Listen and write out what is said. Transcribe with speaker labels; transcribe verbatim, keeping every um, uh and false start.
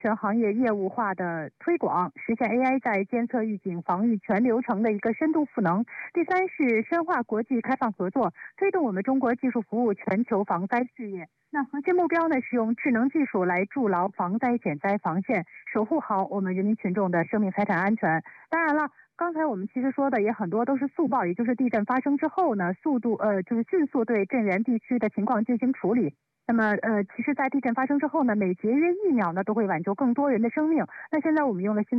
Speaker 1: 全行业业务化的推广，实现 A I 在监测、预警、防御全流程的一个深度赋能。第三是深化国际开放合作，推动我们中国技术服务全球防灾事业。那核心目标呢，是用智能技术来筑牢防灾减灾防线，守护好我们人民群众的生命财产安全。当然了，刚才我们其实说的也很多都是速报，也就是地震发生之后呢，速度呃就是迅速对震源地区的情况进行处理。那么呃，其实在地震发生之后呢，每节约一秒呢都会挽救更多人的生命。那现在我们用了新